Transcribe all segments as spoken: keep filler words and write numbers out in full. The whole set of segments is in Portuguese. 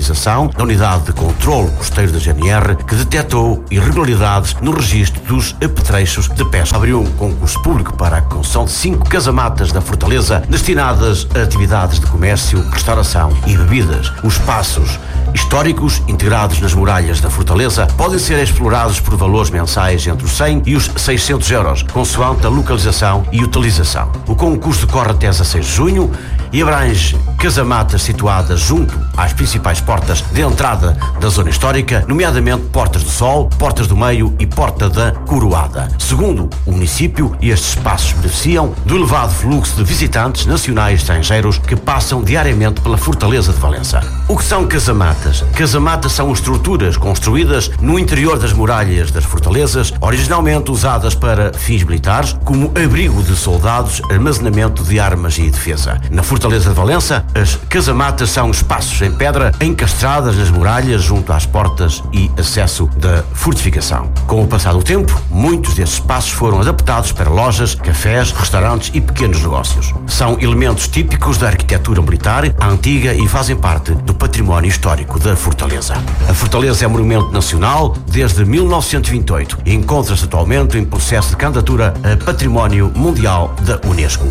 fiscalização da Unidade de Controlo Costeiro da G N R, que detectou irregularidades no registro dos apetrechos de pesca. Abriu um concurso público para a construção de cinco casamatas da Fortaleza destinadas a atividades de comércio, restauração e bebidas. Os espaços históricos integrados nas muralhas da Fortaleza podem ser explorados por valores mensais entre os cem e os seiscentos euros, consoante a localização e utilização. O concurso decorre até dezasseis de junho e abrange casamatas situadas junto às principais portas de entrada da zona histórica, nomeadamente Portas do Sol, Portas do Meio e Porta da Coroada. Segundo o município, estes espaços beneficiam do elevado fluxo de visitantes nacionais e estrangeiros que passam diariamente pela Fortaleza de Valença. O que são casamatas? Casamatas são estruturas construídas no interior das muralhas das fortalezas, originalmente usadas para fins militares, como abrigo de soldados, armazenamento de armas e defesa. Na Fortaleza de Valença, as casamatas são espaços em pedra encastradas nas muralhas junto às portas e acesso da fortificação. Com o passar do tempo, muitos destes espaços foram adaptados para lojas, cafés, restaurantes e pequenos negócios. São elementos típicos da arquitetura militar antiga e fazem parte do património histórico da Fortaleza. A Fortaleza é monumento nacional desde mil novecentos e vinte e oito e encontra-se atualmente em processo de candidatura a Património Mundial da Unesco.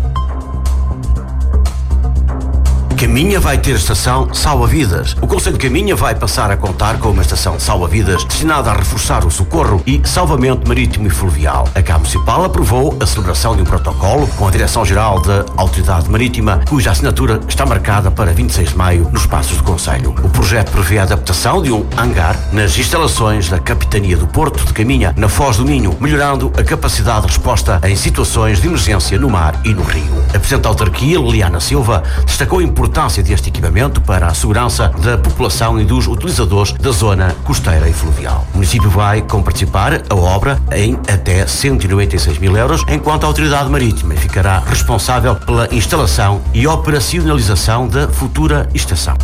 Caminha vai ter estação salva-vidas. O concelho de Caminha vai passar a contar com uma estação salva-vidas destinada a reforçar o socorro e salvamento marítimo e fluvial. A Câmara Municipal aprovou a celebração de um protocolo com a Direção-Geral da Autoridade Marítima, cuja assinatura está marcada para vinte e seis de maio nos Passos do Concelho. O projeto prevê a adaptação de um hangar nas instalações da Capitania do Porto de Caminha, na Foz do Minho, melhorando a capacidade de resposta em situações de emergência no mar e no rio. A Presidente da Autarquia, Liliana Silva, destacou a importância deste equipamento para a segurança da população e dos utilizadores da zona costeira e fluvial. O município vai comparticipar a obra em até cento e noventa e seis mil euros, enquanto a Autoridade Marítima ficará responsável pela instalação e operacionalização da futura estação.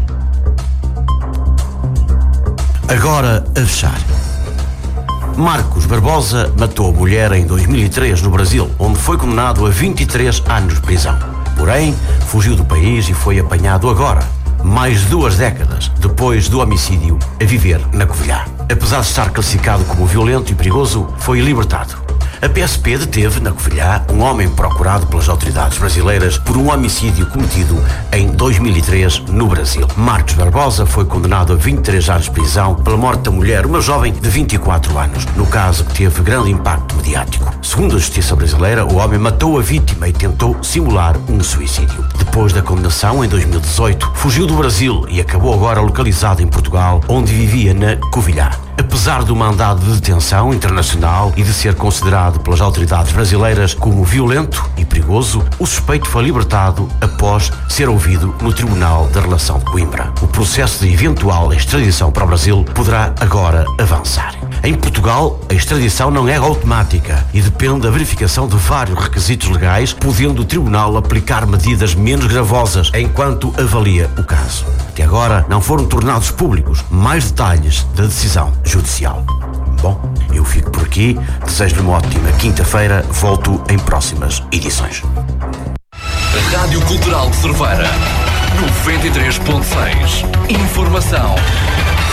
Agora a fechar. Marcos Barbosa matou a mulher em dois mil e três no Brasil, onde foi condenado a vinte e três anos de prisão. Porém, fugiu do país e foi apanhado agora, mais de duas décadas depois do homicídio, a viver na Covilhã. Apesar de estar classificado como violento e perigoso, foi libertado. A P S P deteve na Covilhã um homem procurado pelas autoridades brasileiras por um homicídio cometido em dois mil e três no Brasil. Marcos Barbosa foi condenado a vinte e três anos de prisão pela morte da mulher, uma jovem de vinte e quatro anos, no caso que teve grande impacto mediático. Segundo a justiça brasileira, o homem matou a vítima e tentou simular um suicídio. Depois da condenação, em dois mil e dezoito, fugiu do Brasil e acabou agora localizado em Portugal, onde vivia na Covilhã. Apesar do mandado de detenção internacional e de ser considerado pelas autoridades brasileiras como violento e perigoso, o suspeito foi libertado após ser ouvido no Tribunal da Relação de Coimbra. O processo de eventual extradição para o Brasil poderá agora avançar. Em Portugal, a extradição não é automática e depende da verificação de vários requisitos legais, podendo o Tribunal aplicar medidas menos gravosas enquanto avalia o caso. Até agora, não foram tornados públicos mais detalhes da decisão judicial. Bom, eu fico por aqui. Desejo-lhe uma ótima quinta-feira. Volto em próximas edições. Rádio Cultural de Cerveira, noventa e três ponto seis. Informação